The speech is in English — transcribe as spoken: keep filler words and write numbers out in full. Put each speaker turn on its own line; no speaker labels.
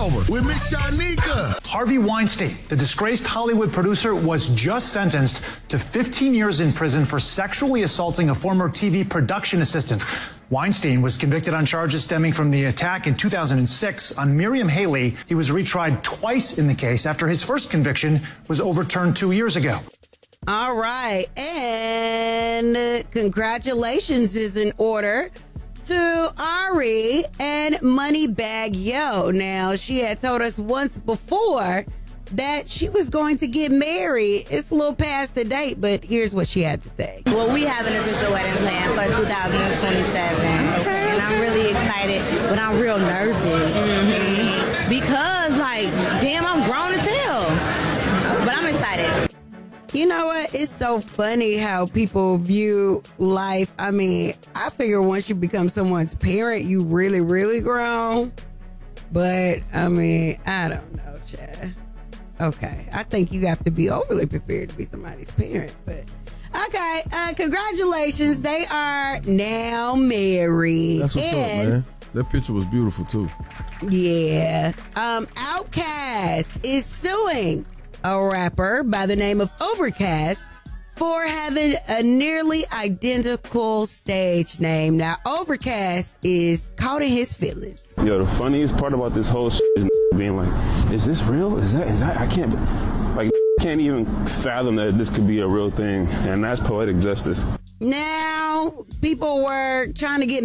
Hour with Miss Shanika.
Harvey Weinstein, the disgraced Hollywood producer, was just sentenced to fifteen years in prison for sexually assaulting a former T V production assistant. Weinstein was convicted on charges stemming from the attack in two thousand six on Miriam Haley. He was retried twice in the case after his first conviction was overturned two years ago.
All right. And uh, congratulations is in order to Ari and Moneybagg Yo. Now, she had told us once before that she was going to get married. It's a little past the date, but here's what she had to say.
Well, we have an official wedding plan for two thousand twenty-seven. Okay. And I'm really excited, but I'm real nervous. Mm-hmm. Because, like, damn, I'm grown as hell. But I'm excited.
You know what? It's so funny how people view life. I mean, I figure once you become someone's parent, you really, really grown. But, I mean, I don't know, Chad. Okay. I think you have to be overly prepared to be somebody's parent. But, okay. Uh, congratulations. They are now married.
That's what's and, up, man. That picture was beautiful, too.
Yeah. Um, Outkast is suing a rapper by the name of Overcast for having a nearly identical stage name. Now, Overcast is caught in his feelings.
Yo, the funniest part about this whole shit is being like, is this real? Is that, is that, I can't, like, can't even fathom that this could be a real thing. And that's poetic justice.
Now, people were trying to get